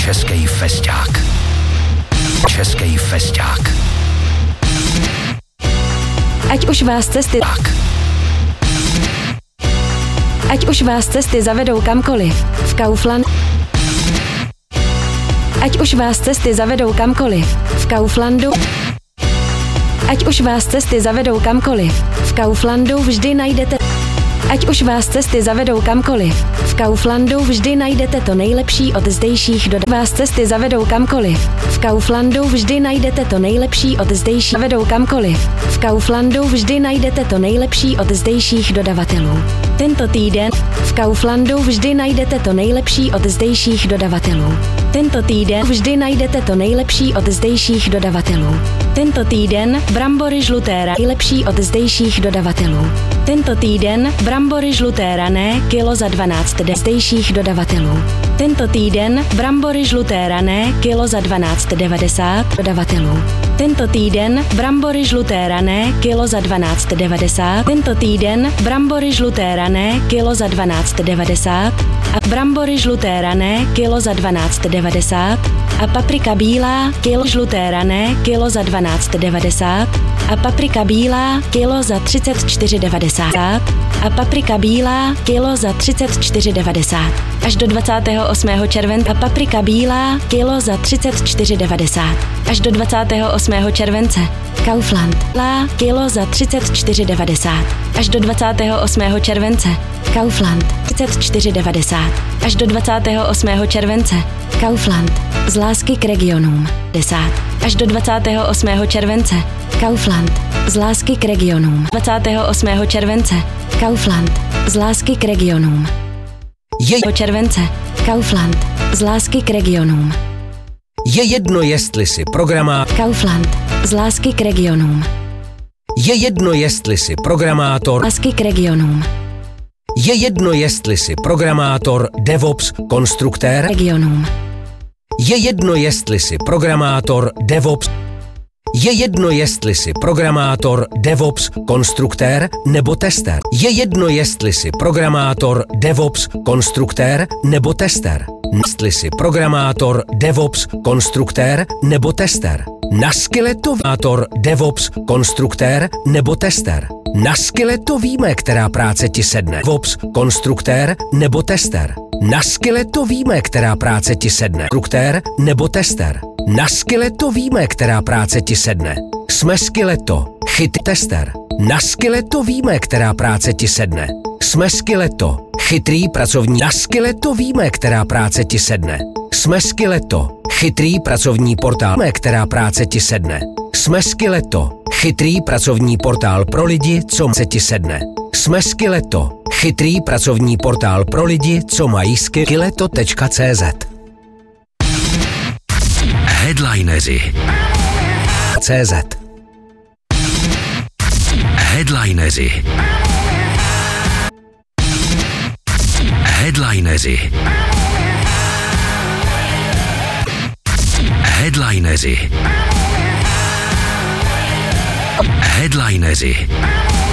Český festák. Český festák. Ať už vás cesty Ať už vás cesty zavedou kamkoliv, v Kaufland. Ať už vás cesty zavedou kamkoliv, v Kauflandu. Ať už vás cesty zavedou kamkoliv, v Kauflandu vždy najdete. Ať už vás cesty zavedou kamkoliv, v Kauflandu vždy najdete to nejlepší od zdejších dodavatelů. Vás cesty zavedou kamkoliv, v Kauflandu vždy najdete to nejlepší od zdejších. Zavedou kamkoliv, v Kauflandu vždy najdete to nejlepší od zdejších dodavatelů. Tento týden v Kauflandu vždy najdete to nejlepší od zdejších dodavatelů. Tento týden vždy najdete to nejlepší od zdejších dodavatelů. Tento týden brambory žluté nejlepší od zdejších dodavatelů. Tento týden brambory žluté rané kilo za 12 zdejších dodavatelů. Tento týden brambory žluté rané kilo za 12,90 dodavatelů. Tento týden brambory žluté rané kilo za 12,90. Tento týden brambory žluté rané kilo za 12,90 a brambory žluté rané kilo za 12,90 a paprika bílá kilo žluté rané kilo za 12,90 a paprika bílá kilo za 34,90 a paprika bílá kilo za 34,90 až do 28. července a paprika bílá kilo za 34,90 až do 28. července. Kaufland kilo za 34,90 až do 28. července. Kaufland 34,90 až do 28. července. Kaufland z lásky k regionům 10 až do 28. července. Kaufland z lásky k regionům 28. července. Kaufland z lásky k regionům července. Kaufland z lásky k regionům. Je jedno, jestli si programátor. Kaufland z lásky k regionům. Je jedno, jestli si programátor. Lásky k regionům. Je jedno, jestli si programátor, DevOps, konstruktér. Regionům. Je jedno, jestli si programátor, DevOps. Je jedno, jestli si programátor, DevOps, konstruktér nebo tester. Je jedno, jestli si programátor, DevOps, konstruktér nebo tester. Jestli si programátor, DevOps, konstruktér nebo tester. Na skille to DevOps, konstruktér nebo tester. Na skille to víme, která práce ti sedne. DevOps, konstruktér nebo tester. Na skille to víme, která práce ti sedne. Konstruktér nebo tester. Na skille to víme, která práce ti sedne. Jsme skilleto, chytrý tester. Na skilleto víme, která práce ti sedne. Jsme skilleto, chytrý pracovní. Na skilleto víme, která práce ti sedne. Jsme skilleto, chytrý pracovní portál, která práce ti sedne. Jsme skilleto, chytrý pracovní portál pro lidi, co se ti sedne. Jsme skilleto, chytrý pracovní portál pro lidi, co mají skilleto.cz. Headlineři CZ. Headlineři. Headlineři. Headlineři. Headlineři.